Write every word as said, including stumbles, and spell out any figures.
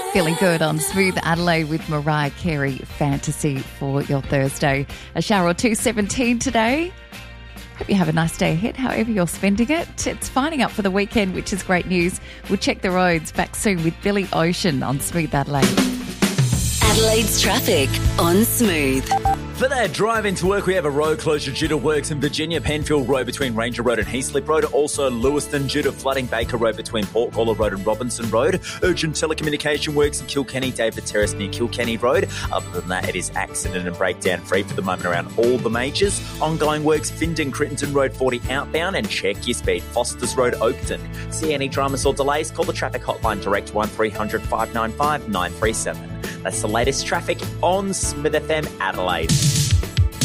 Feeling good on Smooth Adelaide with Mariah Carey, Fantasy for your Thursday. A shower or two, seventeen today. Hope you have a nice day ahead, however you're spending it. It's fining up for the weekend, which is great news. We'll check the roads back soon with Billy Ocean on Smooth Adelaide. Adelaide's traffic on Smooth. For that drive into work, we have a road closure due to works in Virginia, Penfield Road between Ranger Road and Heathslip Road. Also Lewiston due to flooding, Baker Road between Portgalla Road and Robinson Road. Urgent telecommunication works in Kilkenny, David Terrace near Kilkenny Road. Other than that, it is accident and breakdown free for the moment around all the majors. Ongoing works, Findon, Crittenton Road forty outbound, and check your speed, Fosters Road, Oakton. See any dramas or delays? Call the traffic hotline direct one three hundred five nine five nine three seven. That's the latest traffic on Smith F M Adelaide.